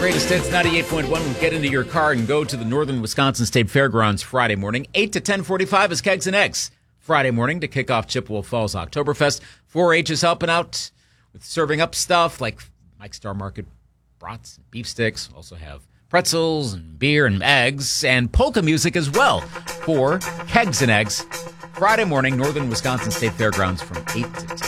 Greatest Hits 98.1 will get into your car and go to the Northern Wisconsin State Fairgrounds Friday morning. 8 to 10:45 is Kegs and Eggs. Friday morning to kick off Chippewa Falls Oktoberfest. 4-H is helping out with serving up stuff like Mike's Star Market brats and beef sticks. Also have pretzels and beer and eggs and polka music as well for Kegs and Eggs. Friday morning, Northern Wisconsin State Fairgrounds from 8 to 10.